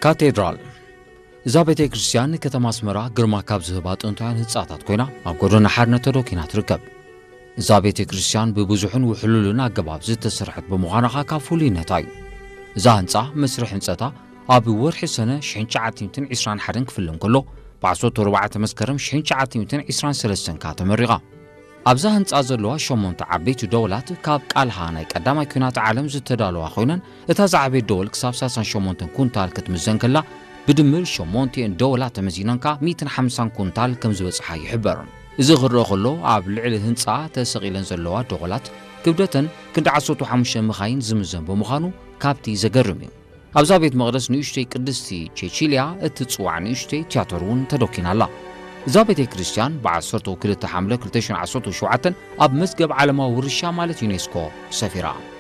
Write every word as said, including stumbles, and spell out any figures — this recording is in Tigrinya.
ካቴድራል እዛ ቤተ ክርስቲያን ከተማ አስመራ ግርማ ካብ ዝህባ ጥንታውያን ህንጻታት ኮይና ኣብ ጎደና ሓድነት ተዶኪና ትርከብ። እዛ ቤተ ክርስቲያን ብብዙሕን ውሕሉልን ኣገባብ ዝተሰርሐት ብምዃና ካብ ፍሉይነታ እዩ። እዛ ህንጻ መስርሕ ህንጸታ ኣብ ወርሒ ሰነ ሽሕ ትሽዓተ ዒስራን ሓደን ክፍልን ከሎ ብዓሰርተ ኣርባዕተ መስከረም ሽሕ ትሽዓተ ዒስራን ሰለስተን ካ ተመሪቓ። ኣብዛ ህንጻ ዘለዋ ሸሞንተ ዓበይቲ ደወላት ካብ ቃልሃ ናይ ቀዳማይ ኩናት ዓለም ዝተዳለዋ ኮይነን እታ ዝዓበየት ደወል ክሳብ ሳሳን ሸሞንተ ኩንታል ክትምዘን ከላ ብድምር ሸሞንተን ደወላት ተመዚነንካ ሚእቲ ሓምሳን ኩንታል ከም ዝበጽሓ ይሕበር። እዚ ክርአ ከሎ ኣብ ልዕሊ ህንጻ ተሰቒለን ዘለዋ ደወላት ክብደተን ክንዲ ዓሰርተ ሓሙሽተ መኻይን ዝምዘን ብምዃኑ ካብቲ ዘገርም እዩ። ኣብዛ ቤት መቕደስ ንእሽተይ ቅድስቲ ቼቺልያ እትጽዋዕ ንእሽተይ ቲያትር እውን ተዶኪና ኣላ። እዛ ቤተ ክርስቲያን ብዓሰርተ ክልተ ሓምለ ክልተ ሽሕ ዓሰርተ ሸውዓተ ኣብ መዝገብ ዓለማዊ ውርሻ ማለት ዩኔስኮ ሰፊራ።